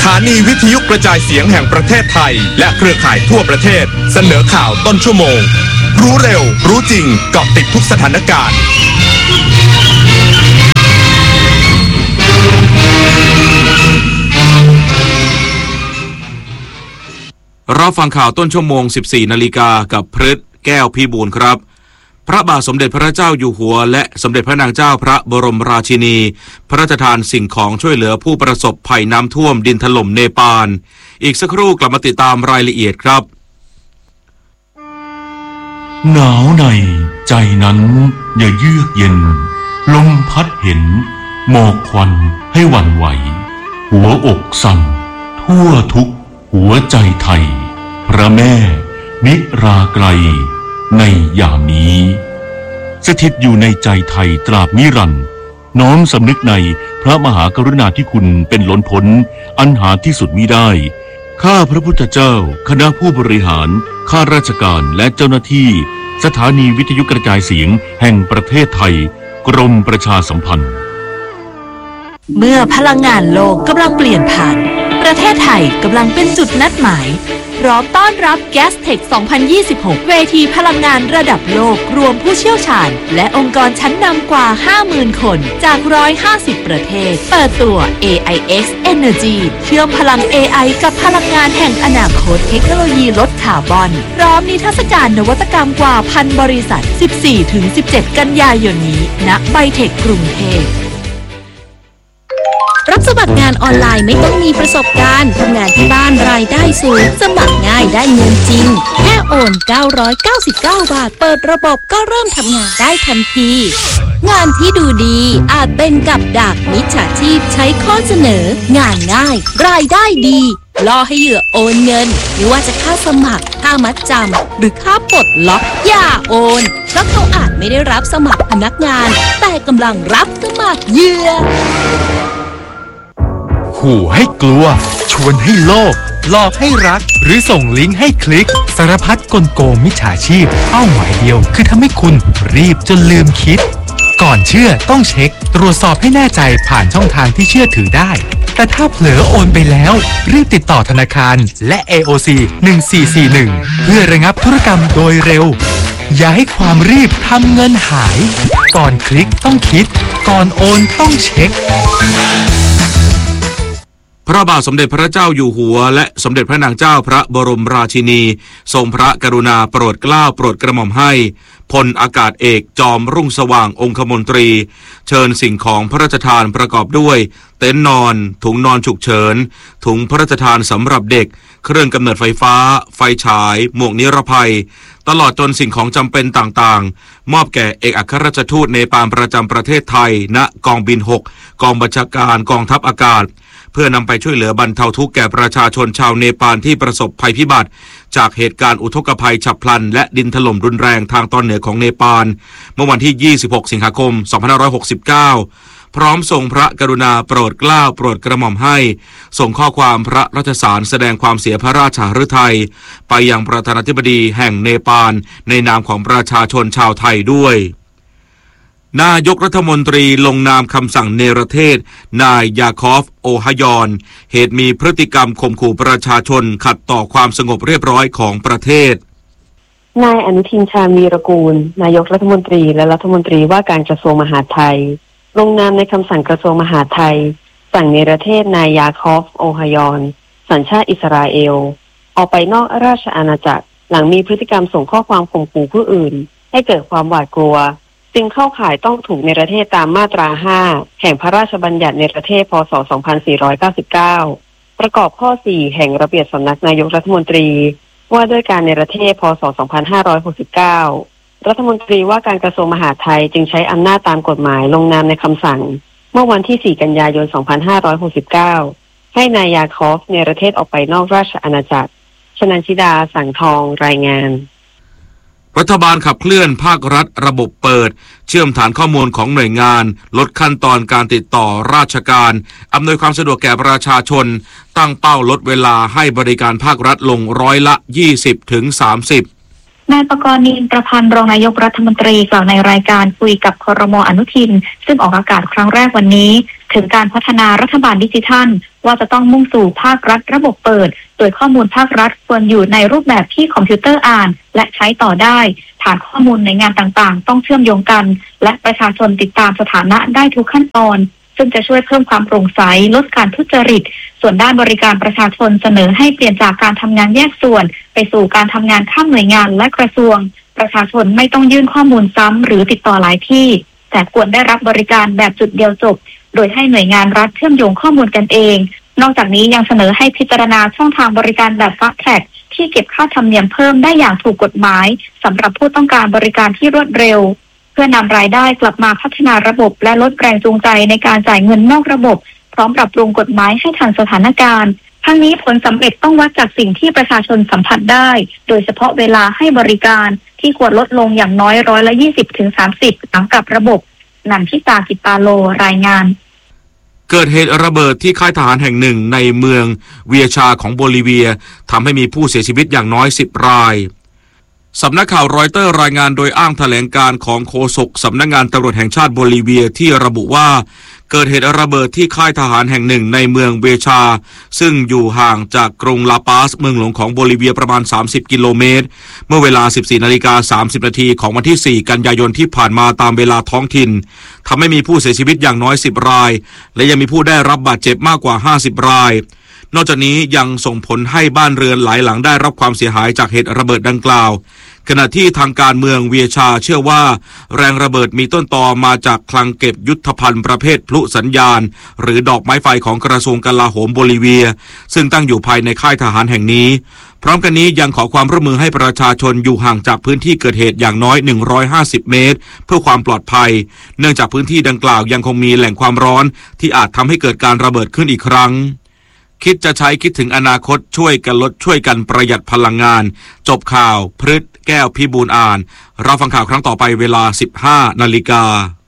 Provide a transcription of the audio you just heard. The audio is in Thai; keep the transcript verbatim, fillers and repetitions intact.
ถานีวิทยุกระจายเสียงแห่งประเทศไทยและเครือข่ายทั่วประเทศเสนอข่าวต้นชั่วโมงรู้เร็วรู้จริงเกาะติดทุกสถานการณ์รับฟังข่าวต้นชั่วโมง สิบสี่นาฬิกากับพฤทธิ์แก้วพิบูลครับพระบาทสมเด็จพระเจ้าอยู่หัวและสมเด็จพระนางเจ้าพระบรมราชินีพระราชทานสิ่งของช่วยเหลือผู้ประสบภัยน้ำท่วมดินถล่มเนปาลอีกสักครู่กลับมาติดตามรายละเอียดครับหนาวในใจนั้นอย่าเยือกเย็นลมพัดเห็นหมอกควันให้หวั่นไหวหัวอกสั่นทั่วทุกหัวใจไทยพระแม่นิราไกลในยามนี้สถิตอยู่ในใจไทยตราบนิรันดร์น้อมสำนึกในพระมหากรุณาธิคุณเป็นล้นพ้นอันหาที่สุดมิได้ข้าพระพุทธเจ้าคณะผู้บริหารข้าราชการและเจ้าหน้าที่สถานีวิทยุกระจายเสียงแห่งประเทศไทยกรมประชาสัมพันธ์เมื่อพลังงานโลกกำลังเปลี่ยนผ่านประเทศไทยกำลังเป็นจุดนัดหมายพร้อมต้อนรับ Gastech สองพันยี่สิบหก เวทีพลังงานระดับโลกรวมผู้เชี่ยวชาญและองค์กรชั้นนำกว่า ห้าหมื่น คนจากหนึ่งร้อยห้าสิบประเทศเปิดตัว เอ ไอ เอ็กซ์ Energy เชื่อมพลัง เอ ไอ กับพลังงานแห่งอนาคตเทคโนโลยีลดคาร์บอนพร้อมนิทรรศการนวัตกรรมกว่าพันบริษัท สิบสี่ถึงสิบเจ็ด กันยายนนี้ณไบเทคกรุงเทพรับสมัครงานออนไลน์ไม่ต้องมีประสบการณ์ทำงานที่บ้านรายได้สูงสมัครง่ายได้เงินจริงแค่โอนเก้าร้อยเก้าสิบเก้าบาทเปิดระบบก็เริ่มทำงานได้ทันทีงานที่ดูดีอาจเป็นกับดักมิจฉาชีพใช้ข้อเสนองานง่ายรายได้ดีล่อให้เหยื่อโอนเงินไม่ว่าจะค่าสมัครค่ามัดจำหรือค่าปลดล็อกอย่าโอนเพราะเขาอาจไม่ได้รับสมัครพนักงานแต่กำลังรับสมัครเหยื่อขู่ให้กลัวชวนให้โลภหลอกให้รักหรือส่งลิงก์ให้คลิกสารพัดกลโกงมิจฉาชีพเป้าหมายเดียวคือทำให้คุณรีบจนลืมคิดก่อนเชื่อต้องเช็คตรวจสอบให้แน่ใจผ่านช่องทางที่เชื่อถือได้แต่ถ้าเผลอโอนไปแล้วรีบติดต่อธนาคารและ เอ โอ ซี หนึ่งสี่สี่หนึ่งเพื่อระงับธุรกรรมโดยเร็วอย่าให้ความรีบทำเงินหายก่อนคลิกต้องคิดก่อนโอนต้องเช็คพระบาทสมเด็จพระเจ้าอยู่หัวและสมเด็จพระนางเจ้าพระบรมราชินีทรงพระกรุณาโปรดเกล้าโปรดกระหม่อมให้พลอากาศเอกจอมรุ่งสว่างองคมนตรีเชิญสิ่งของพระราชทานประกอบด้วยเต็นท์นอนถุงนอนฉุกเฉินถุงพระราชทานสำหรับเด็กเครื่องกำเนิดไฟฟ้าไฟฉายหมวกนิรภัยตลอดจนสิ่งของจำเป็นต่างๆมอบแก่เอกอัครราชทูตเนปาลประจำประเทศไทยณกองบินหกกองบัญชาการกองทัพอากาศเพื่อนำไปช่วยเหลือบรรเทาทุกข์แก่ประชาชนชาวเนปาลที่ประสบภัยพิบัติจากเหตุการณ์อุทกภัยฉับพลันและดินถล่มรุนแรงทางตอนเหนือของเนปาลเมื่อวันที่ยี่สิบหกสิงหาคมสองพันห้าร้อยหกสิบเก้าพร้อมทรงพระกรุณาโปรดเกล้าโปรดกระหม่อมให้ส่งข้อความพระราชสารแสดงความเสียพระราชหฤทัยไปยังประธานาธิบดีแห่งเนปาลในนามของประชาชนชาวไทยด้วยนายกรัฐมนตรีลงนามคำสั่งเนรเทศนายยาคอฟโอฮายอนเหตุมีพฤติกรรมข่มขู่ประชาชนขัดต่อความสงบเรียบร้อยของประเทศนายอนุทินชาญวีรกูลนายกรัฐมนตรีและรัฐมนตรีว่าการกระทรวงมหาดไทยลงนามในคำสั่งกระทรวงมหาดไทยสั่งเนรเทศนายยาคอฟโอฮายอนสัญชาติอิสราเอลออกไปนอกราชอาณาจักรหลังมีพฤติกรรมส่งข้อความข่มขู่ผู้อื่นให้เกิดความหวาดกลัวจึงเข้าข่ายต้องถูกเนรเทศตามมาตราห้าแห่งพระราชบัญญัติเนรเทศพ.ศ. สองพันสี่ร้อยเก้าสิบเก้าประกอบข้อสี่แห่งระเบียบสำนักนายกรัฐมนตรีว่าด้วยการเนรเทศพ.ศ. สองพันห้าร้อยหกสิบเก้ารัฐมนตรีว่าการกระทรวงมหาดไทยจึงใช้อำนาจตามกฎหมายลงนามในคำสั่งเมื่อวันที่สี่กันยายนสองพันห้าร้อยหกสิบเก้าให้นายยาคอฟเนรเทศออกไปนอกราชอาณาจักรชนันชิดาสังทองรายงานรัฐบาลขับเคลื่อนภาครัฐระบบเปิดเชื่อมฐานข้อมูลของหน่วยงานลดขั้นตอนการติดต่อราชการอำนวยความสะดวกแก่ประชาชนตั้งเป้าลดเวลาให้บริการภาครัฐลงร้อยละ ยี่สิบถึงสามสิบนายปกรณ์นินประพันธ์รองนายกรัฐมนตรีกล่าวในรายการคุยกับครม.อนุทินซึ่งออกอากาศครั้งแรกวันนี้ถึงการพัฒนารัฐบาลดิจิทัลว่าจะต้องมุ่งสู่ภาครัฐระบบเปิดโดยข้อมูลภาครัฐควรอยู่ในรูปแบบที่คอมพิวเตอร์อ่านและใช้ต่อได้ฐานข้อมูลในงานต่างๆต้องเชื่อมโยงกันและประชาชนติดตามสถานะได้ทุกขั้นตอนซึ่งจะช่วยเพิ่มความโปร่งใสลดการทุจริตส่วนด้านบริการประชาชนเสนอให้เปลี่ยนจากการทำงานแยกส่วนไปสู่การทำงานข้ามหน่วยงานและกระทรวงประชาชนไม่ต้องยื่นข้อมูลซ้ำหรือติดต่อหลายที่แต่ควรได้รับบริการแบบจุดเดียวจบโดยให้หน่วยงานรัฐเชื่อมโยงข้อมูลกันเองนอกจากนี้ยังเสนอให้พิจารณาช่องทางบริการแบบ Fast Track ที่เก็บค่าธรรมเนียมเพิ่มได้อย่างถูกกฎหมายสำหรับผู้ต้องการบริการที่รวดเร็วเพื่อนำรายได้กลับมาพัฒนาระบบและลดแรงจูงใจในการจ่ายเงินนอกระบบพร้อมปรับปรุงกฎหมายให้ทันสถานการณ์ทั้งนี้ผลสำเร็จต้องวัดจากสิ่งที่ประชาชนสัมผัสได้โดยเฉพาะเวลาให้บริการที่ควรลดลงอย่างน้อยร้อยละยี่สิบถึงสามสิบหลังกับระบบนันทิตากิตาโลรายงานเกิดเหตุระเบิดที่ค่ายทหารแห่งหนึ่งในเมืองเวียชาของโบลิเวียทำให้มีผู้เสียชีวิตอย่างน้อยสิบรายสำนักข่าวรอยเตอร์รายงานโดยอ้างแถลงการของโฆษกสำนักงานตำรวจแห่งชาติโบลิเวียที่ระบุว่าเกิดเหตุระเบิดที่ค่ายทหารแห่งหนึ่งในเมืองเวชาซึ่งอยู่ห่างจากกรุงลาปาสเมืองหลวงของโบลิเวียประมาณสามสิบกิโลเมตรเมื่อเวลา สิบสี่นาฬิกาสามสิบนาทีของวันที่สี่กันยายนที่ผ่านมาตามเวลาท้องถิ่นทำให้มีผู้เสียชีวิตอย่างน้อยสิบรายและยังมีผู้ได้รับบาดเจ็บมากกว่าห้าสิบรายนอกจากนี้ยังส่งผลให้บ้านเรือนหลายหลังได้รับความเสียหายจากเหตุระเบิดดังกล่าวขณะที่ทางการเมืองเวียชาเชื่อว่าแรงระเบิดมีต้นตอมาจากคลังเก็บยุทธภัณฑ์ประเภทพลุสัญญาณหรือดอกไม้ไฟของกระทรวงกลาโหมโบลิเวียซึ่งตั้งอยู่ภายในค่ายทหารแห่งนี้พร้อมกันนี้ยังขอความร่วมมือให้ประชาชนอยู่ห่างจากพื้นที่เกิดเหตุอย่างน้อยหนึ่งร้อยห้าสิบเมตรเพื่อความปลอดภัยเนื่องจากพื้นที่ดังกล่าวยังคงมีแหล่งความร้อนที่อาจทำให้เกิดการระเบิดขึ้นอีกครั้งคิดจะใช้คิดถึงอนาคตช่วยกันลดช่วยกันประหยัดพลังงานจบข่าวพฤษแก้วพิบูลย์อ่านรับฟังข่าวครั้งต่อไปเวลา สิบห้านาฬิกา